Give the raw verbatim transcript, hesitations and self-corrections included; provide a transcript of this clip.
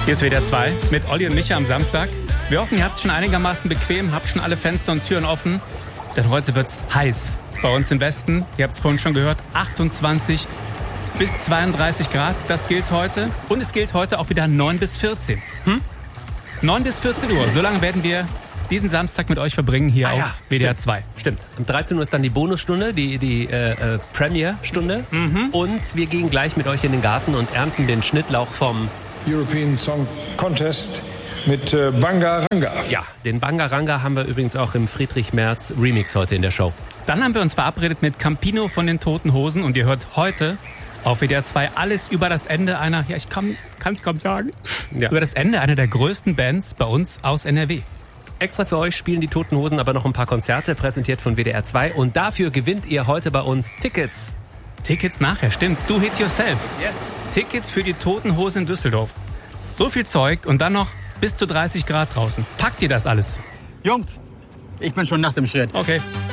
Hier ist W D R zwei mit Olli und Micha am Samstag. Wir hoffen, ihr habt schon einigermaßen bequem, habt schon alle Fenster und Türen offen. Denn heute wird's heiß bei uns im Westen. Ihr habt es vorhin schon gehört, achtundzwanzig bis zweiunddreißig Grad. Das gilt heute. Und es gilt heute auch wieder neun bis vierzehn. Hm? neun bis vierzehn Uhr. So lange werden wir diesen Samstag mit euch verbringen hier ah, ja, auf W D R zwei. Stimmt. Um dreizehn Uhr ist dann die Bonusstunde, die, die äh, äh, Premiere-Stunde. Mhm. Und wir gehen gleich mit euch in den Garten und ernten den Schnittlauch vom European Song Contest mit äh, Bangaranga. Ja, den Bangaranga haben wir übrigens auch im Friedrich Merz Remix heute in der Show. Dann haben wir uns verabredet mit Campino von den Toten Hosen und ihr hört heute auf W D R zwei alles über das Ende einer, ja ich kann es kaum sagen, ja. über das Ende einer der größten Bands bei uns aus N R W. Extra für euch spielen die Toten Hosen aber noch ein paar Konzerte, präsentiert von W D R zwei. Und dafür gewinnt ihr heute bei uns Tickets. Tickets nachher, stimmt. Do Hit Yourself. Yes. Tickets für die Toten Hosen in Düsseldorf. So viel Zeug und dann noch bis zu dreißig Grad draußen. Packt ihr das alles? Jungs, ich bin schon nach dem Schritt. Okay.